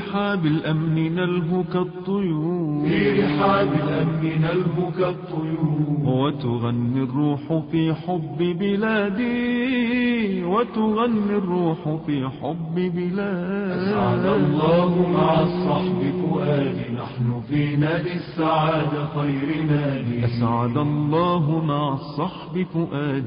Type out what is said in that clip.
رحاب الأمن نلهو كالطيور، في رحاب الأمن نلهو كالطيور. وتغني الروح في حب بلادي، وتغني الروح في حب بلادي. أسعد الله مع الصحب فؤادي، نحن في نادي السعادة خير نادي. أسعد الله مع الصحب فؤادي.